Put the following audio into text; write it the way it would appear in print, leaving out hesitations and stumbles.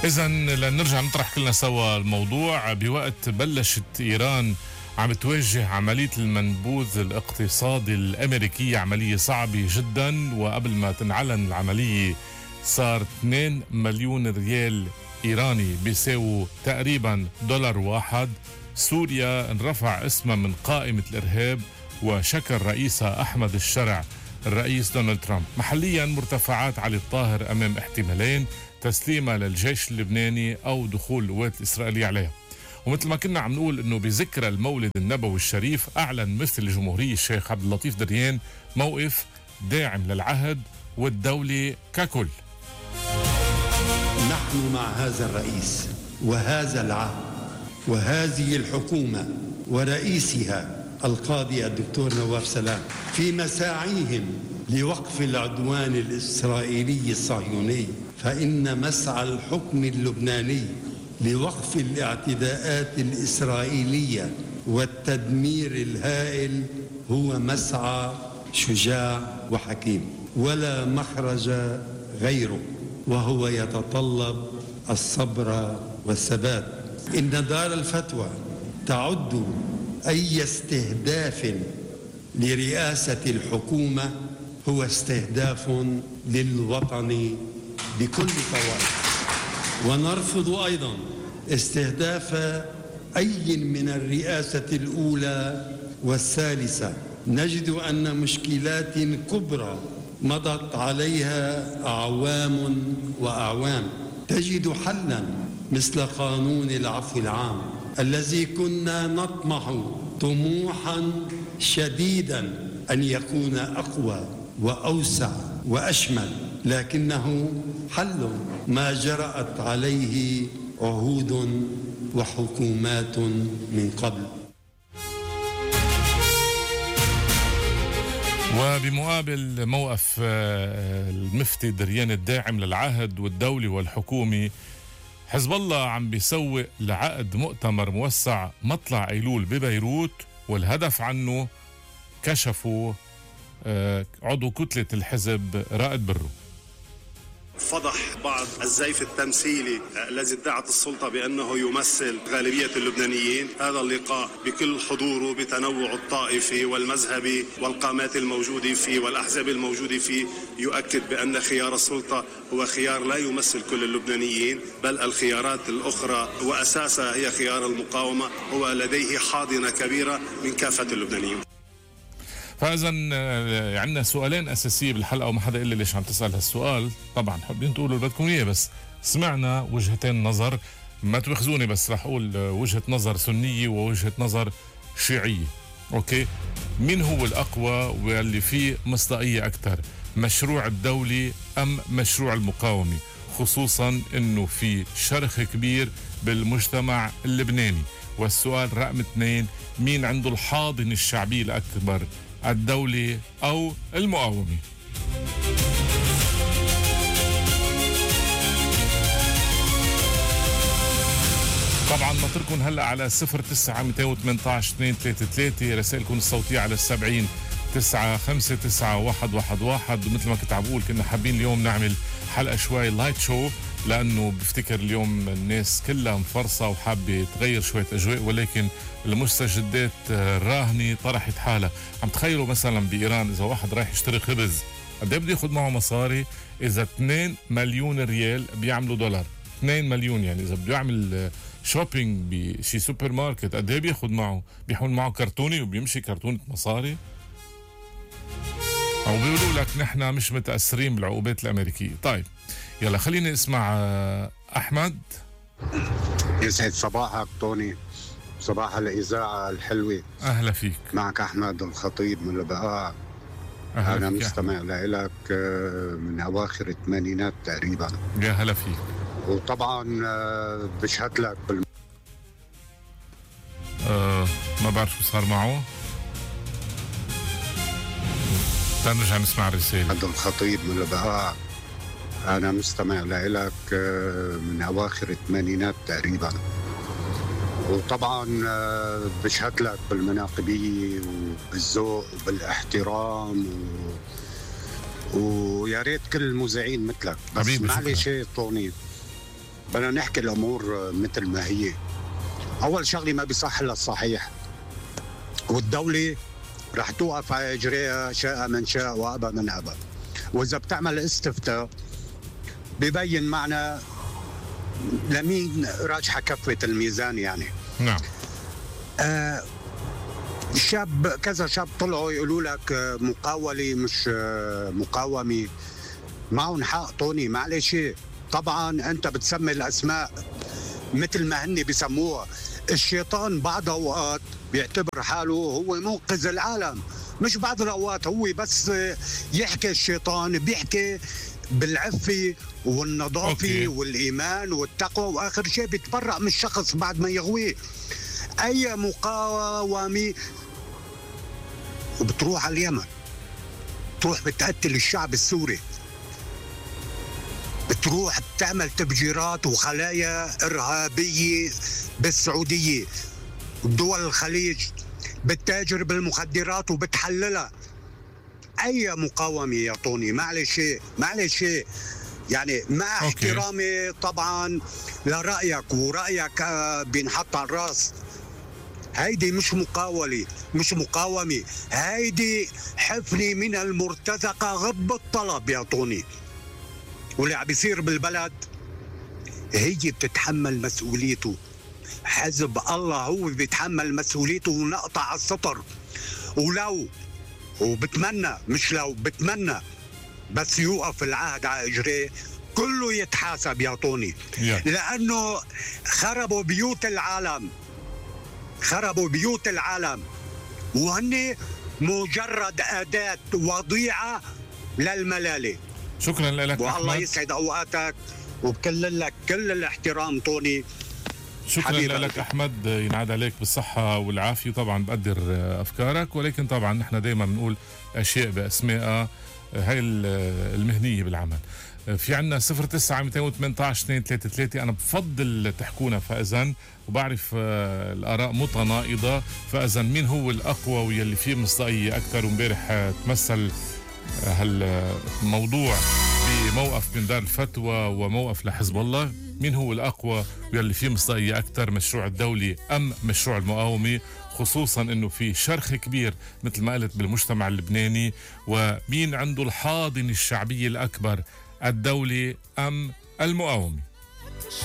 إذا لنرجع نطرح كلنا سوا الموضوع. بوقت بلشت إيران عم تواجه عملية المنبوذ الاقتصادي الأمريكي، عملية صعبة جدا، وقبل ما تنعلن العملية صار 2 مليون ريال إيراني بيساووا تقريبا $1. سوريا انرفع اسمها من قائمة الإرهاب وشكر رئيسها أحمد الشرع الرئيس دونالد ترامب. محليا مرتفعات علي الطاهر أمام احتمالين: تسليمها للجيش اللبناني أو دخول القوات الإسرائيلية عليها. ومثل ما كنا عم نقول انه بذكرى المولد النبوي الشريف، اعلن مفتي الجمهورية الشيخ عبد اللطيف دريان موقف داعم للعهد والدولة ككل. نحن مع هذا الرئيس وهذا العهد وهذه الحكومة ورئيسها القاضي الدكتور نواف سلام في مساعيهم لوقف العدوان الإسرائيلي الصهيوني، فإن مسعى الحكم اللبناني لوقف الاعتداءات الإسرائيلية والتدمير الهائل هو مسعى شجاع وحكيم، ولا مخرج غيره، وهو يتطلب الصبر والثبات. إن دار الفتوى تعد أي استهداف لرئاسة الحكومة هو استهداف للوطن بكل طوائف، ونرفض أيضا استهداف أي من الرئاسة الأولى والثالثة. نجد أن مشكلات كبرى مضت عليها أعوام وأعوام تجد حلا مثل قانون العفو العام الذي كنا نطمح طموحا شديدا أن يكون أقوى وأوسع وأشمل، لكنه حل ما جرأت عليه عهود وحكومات من قبل. وبمقابل موقف المفتي دريان الداعم للعهد والدولي والحكومي، حزب الله عم بيسوق لعقد مؤتمر موسع مطلع أيلول ببيروت، والهدف عنه كشفوا عضو كتلة الحزب رائد برو. فضح بعض الزيف التمثيلي الذي ادعت السلطة بأنه يمثل غالبية اللبنانيين. هذا اللقاء بكل حضوره بتنوع الطائفي والمذهبي والقامات الموجودة فيه والأحزاب الموجودة فيه يؤكد بأن خيار السلطة هو خيار لا يمثل كل اللبنانيين، بل الخيارات الأخرى وأساسها هي خيار المقاومة هو لديه حاضنة كبيرة من كافة اللبنانيين. فإذا عندنا سؤالين أساسية بالحلقة، وما حدا يقول لي ليش عم تسأل هالسؤال. طبعا حابين تقولوا اللي بدكم إياه، بس سمعنا وجهتين نظر، ما تواخذوني بس رح أقول وجهة نظر سنية ووجهة نظر شيعية. أوكي، مين هو الأقوى واللي فيه مصداقية أكثر، مشروع الدولي أم مشروع المقاومة؟ خصوصا إنه في شرخ كبير بالمجتمع اللبناني. والسؤال رقم 2: مين عنده الحاضنة الشعبية الأكبر، الدولة أو المقاومة؟ طبعا نطركم هلأ على 09-218-233، رسائلكم الصوتية على 70-959-111. ومثل ما كنت عم بقول كنا حابين اليوم نعمل حلقة شوي لايت شو، لأنه بفتكر اليوم الناس كلها مفرصة وحابة تغير شوية أجواء، ولكن المستجدات الراهنة طرحت حالها. عم تخيلوا مثلا بإيران إذا واحد رايح يشتري خبز قد ايه بده ياخد معه مصاري؟ إذا 2 مليون ريال بيعملوا $. 2 مليون يعني إذا بده يعمل شوبينج بشي سوبر ماركت قد ايه بياخد معه؟ بيحمل معه كرتوني وبيمشي كرتونة مصاري. أو بيقولوا لك نحن مش متأثرين بالعقوبات الأمريكية. طيب يلا خلينا نسمع أحمد. يسعد صباحك طوني، صباح الإذاعة الحلوة. أهلا فيك، معك أحمد الخطيب من البقاء. أنا مستمع لك من أواخر الثمانينات تقريبا. يا هلا فيك. وطبعا بشهد لك ما بعرف شو صار معه. نرجع نسمع الرسالة. أحمد الخطيب من البقاء. أنا مستمع لك من أواخر الثمانينات تقريبا. وطبعا بشهد لك بالمناقبية وبالذوق وبالاحترام ويا ريت كل المذيعين مثلك. بس معلش طوني، بدنا نحكي الأمور مثل ما هي. أول شغلة ما بيصح إلا الصحيح، والدولة رح توقف على إجريها شاء من شاء وأبى من أبى. وإذا بتعمل استفتاء ببين معنا لمين راجحة كفة الميزان يعني. نعم. كذا شاب طلعوا يقولوا لك مقاولة مش مقاومة. معهم حق طوني، معلش. طبعا أنت بتسمي الأسماء مثل ما هن بيسموها. الشيطان بعض أوقات بيعتبر حاله هو منقذ العالم، مش بعض الأوقات هو بس يحكي. الشيطان بيحكي بالعفة والنظافة والإيمان والتقوى، وآخر شيء بيتبرأ من الشخص بعد ما يغويه. أي مقاومة وبتروح على اليمن، تروح بتقتل الشعب السوري، بتروح بتعمل تفجيرات وخلايا إرهابية بالسعودية ودول الخليج، بتتاجر بالمخدرات وبتحللها. أي مقاومة يا طوني، معلش يعني مع احترامي طبعا لرأيك، ورأيك بينحط على الراس. هيدي مش مقاومة، هيدي حفنة من المرتزقة غب الطلب يا طوني. واللي عم بيصير بالبلد هي بتتحمل مسؤوليته. حزب الله هو بيتحمل مسؤوليته ونقطع السطر. بتمنى بس يوقف العهد على اجريه كله يتحاسب يا طوني. لانه خربوا بيوت العالم وهن مجرد أداة وضيعة للملالة. شكرا لك والله يسعد اوقاتك، وبكل لك كل الاحترام طوني. شكرا لك أحمد، ينعاد عليك بالصحة والعافية. طبعا بقدر أفكارك، ولكن طبعا نحن دايما بنقول أشياء بأسمائها، هاي المهنية بالعمل. في عنا 09-218-233. أنا بفضل تحكونا فإذن، وبعرف الآراء متناقضة، فإذن مين هو الأقوى واللي فيه مصداقية أكثر؟ ومبارح تمثل هالموضوع بموقف من دار الفتوى وموقف لحزب الله. مين هو الأقوى واللي فيه مصداقية أكثر، مشروع الدولي أم مشروع المقاومة؟ خصوصا أنه في شرخ كبير مثل ما قلت بالمجتمع اللبناني، ومين عنده الحاضنة الشعبية الأكبر، الدولة أم المقاومة؟